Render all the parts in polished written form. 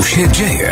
się dzieje?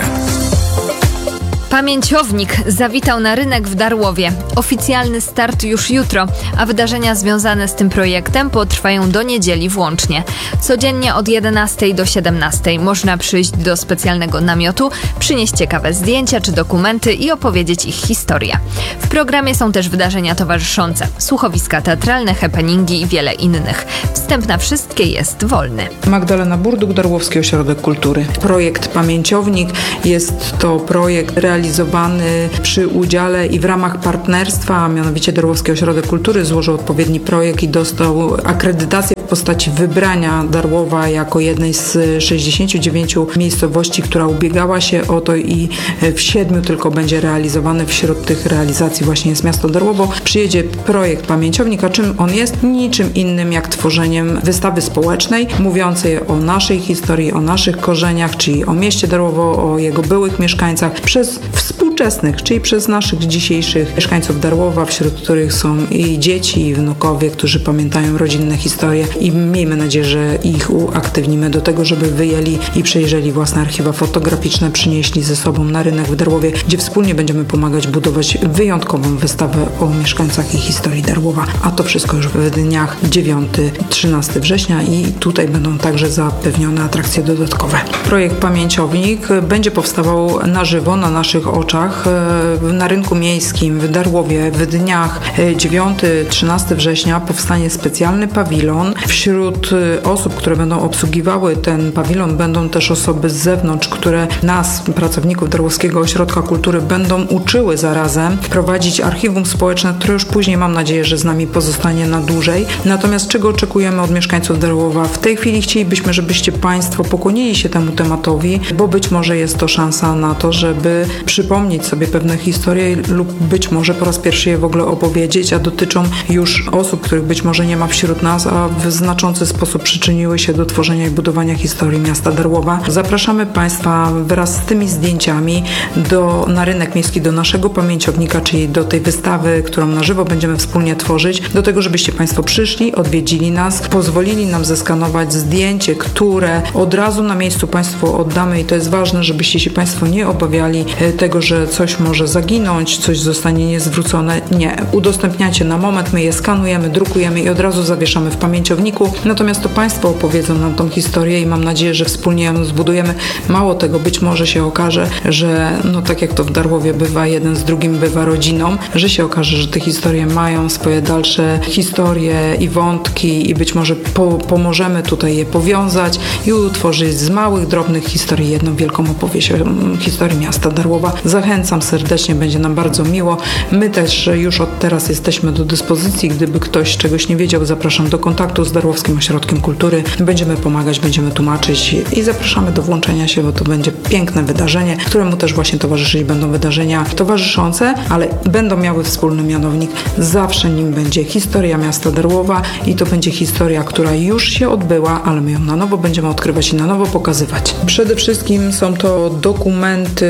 Pamięciownik zawitał na rynek w Darłowie. Oficjalny start już jutro, a wydarzenia związane z tym projektem potrwają do niedzieli włącznie. Codziennie od 11 do 17 można przyjść do specjalnego namiotu, przynieść ciekawe zdjęcia czy dokumenty i opowiedzieć ich historię. W programie są też wydarzenia towarzyszące, słuchowiska teatralne, happeningi i wiele innych. Wstęp na wszystkie jest wolny. Magdalena Burduk, Darłowski Ośrodek Kultury. Projekt Pamięciownik jest to projekt realizowany przy udziale i w ramach partnerstwa, a mianowicie Darłowski Ośrodek Kultury złożył odpowiedni projekt i dostał akredytację w postaci wybrania Darłowa jako jednej z 69 miejscowości, która ubiegała się o to i w 7 tylko będzie realizowany. Wśród tych realizacji właśnie jest miasto Darłowo. Przyjedzie projekt Pamięciownik, a czym on jest? Niczym innym jak tworzeniem wystawy społecznej mówiącej o naszej historii, o naszych korzeniach, czyli o mieście Darłowo, o jego byłych mieszkańcach przez współczesnych, czyli przez naszych dzisiejszych mieszkańców Darłowa, wśród których są i dzieci, i wnukowie, którzy pamiętają rodzinne historie i miejmy nadzieję, że ich uaktywnimy do tego, żeby wyjęli i przejrzeli własne archiwa fotograficzne, przynieśli ze sobą na rynek w Darłowie, gdzie wspólnie będziemy pomagać budować wyjątkową wystawę o mieszkańcach i historii Darłowa, a to wszystko już w dniach 9-13 września i tutaj będą także zapewnione atrakcje dodatkowe. Projekt Pamięciownik będzie powstawał na żywo, na naszych oczach na rynku miejskim w Darłowie w dniach 9-13 września powstanie specjalny pawilon. Wśród osób, które będą obsługiwały ten pawilon, będą też osoby z zewnątrz, które nas, pracowników Darłowskiego Ośrodka Kultury, będą uczyły zarazem prowadzić archiwum społeczne, które już później mam nadzieję, że z nami pozostanie na dłużej. Natomiast czego oczekujemy od mieszkańców Darłowa? W tej chwili chcielibyśmy, żebyście Państwo pokłonili się temu tematowi, bo być może jest to szansa na to, żeby przypomnieć sobie pewne historie lub być może po raz pierwszy je w ogóle opowiedzieć, a dotyczą już osób, których być może nie ma wśród nas, a w znaczący sposób przyczyniły się do tworzenia i budowania historii miasta Darłowa. Zapraszamy Państwa wraz z tymi zdjęciami na rynek miejski, do naszego pamięciownika, czyli do tej wystawy, którą na żywo będziemy wspólnie tworzyć, do tego, żebyście Państwo przyszli, odwiedzili nas, pozwolili nam zeskanować zdjęcie, które od razu na miejscu Państwu oddamy i to jest ważne, żebyście się Państwo nie obawiali tego, że coś może zaginąć, coś zostanie niezwrócone. Nie. Udostępniacie na moment, my je skanujemy, drukujemy i od razu zawieszamy w pamięciowniku. Natomiast to Państwo opowiedzą nam tą historię i mam nadzieję, że wspólnie ją zbudujemy. Mało tego, być może się okaże, że tak jak to w Darłowie bywa, jeden z drugim bywa rodziną, że się okaże, że te historie mają swoje dalsze historie i wątki i być może pomożemy tutaj je powiązać i utworzyć z małych, drobnych historii jedną wielką opowieść o historii miasta Darłowa. Zachęcam serdecznie, będzie nam bardzo miło. My też już od teraz jesteśmy do dyspozycji. Gdyby ktoś czegoś nie wiedział, zapraszam do kontaktu z Darłowskim Ośrodkiem Kultury. Będziemy pomagać, będziemy tłumaczyć i zapraszamy do włączenia się, bo to będzie piękne wydarzenie, któremu też właśnie towarzyszyć będą wydarzenia towarzyszące, ale będą miały wspólny mianownik. Zawsze nim będzie historia miasta Darłowa i to będzie historia, która już się odbyła, ale my ją na nowo będziemy odkrywać i na nowo pokazywać. Przede wszystkim są to dokumenty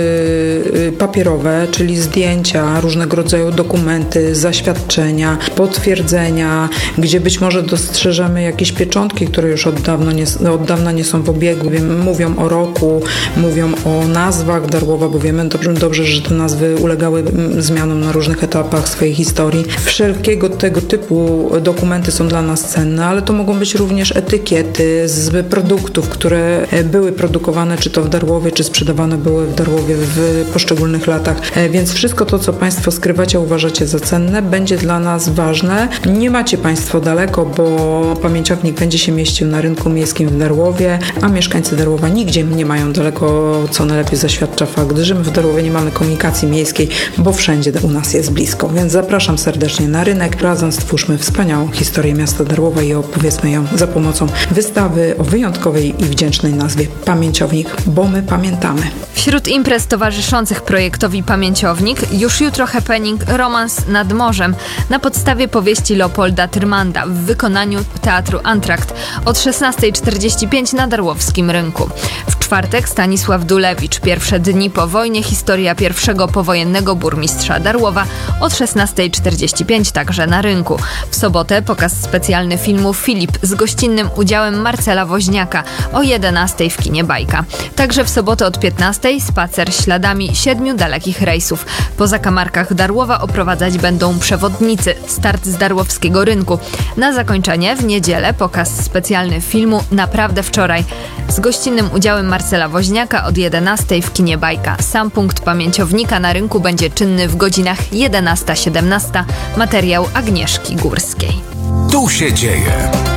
papierowe, czyli zdjęcia, różnego rodzaju dokumenty, zaświadczenia, potwierdzenia, gdzie być może dostrzeżemy jakieś pieczątki, które już od dawna nie są w obiegu. Mówią o roku, mówią o nazwach Darłowa, bo wiemy dobrze, że te nazwy ulegały zmianom na różnych etapach swojej historii. Wszelkiego tego typu dokumenty są dla nas cenne, ale to mogą być również etykiety z produktów, które były produkowane czy to w Darłowie, czy sprzedawane były w Darłowie w poszczególnych latach. Więc wszystko to, co Państwo skrywacie, uważacie za cenne, będzie dla nas ważne. Nie macie Państwo daleko, bo pamięciownik będzie się mieścił na rynku miejskim w Darłowie, a mieszkańcy Darłowa nigdzie nie mają daleko, co najlepiej zaświadcza fakt, że my w Darłowie nie mamy komunikacji miejskiej, bo wszędzie u nas jest blisko. Więc zapraszam serdecznie na rynek. Razem stwórzmy wspaniałą historię miasta Darłowa i opowiedzmy ją za pomocą wystawy o wyjątkowej i wdzięcznej nazwie Pamięciownik, bo my pamiętamy. Wśród imprez towarzyszących projektowi projektowi Pamięciownik. Już jutro happening Romans nad morzem na podstawie powieści Leopolda Tyrmanda w wykonaniu Teatru Antrakt od 16:45 na Darłowskim Rynku. W czwartek Stanisław Dulewicz. Pierwsze dni po wojnie. Historia pierwszego powojennego burmistrza Darłowa od 16:45 także na Rynku. W sobotę pokaz specjalny filmu Filip z gościnnym udziałem Marcela Woźniaka o 11:00 w kinie Bajka. Także w sobotę od 15:00 spacer śladami 7 dalekich rejsów. Po zakamarkach Darłowa oprowadzać będą przewodnicy. Start z Darłowskiego Rynku. Na zakończenie w niedzielę pokaz specjalny filmu Naprawdę wczoraj z gościnnym udziałem Marcela Woźniaka od 11:00 w kinie Bajka. Sam punkt Pamięciownika na Rynku będzie czynny w godzinach 11-17. Materiał Agnieszki Górskiej. Tu się dzieje.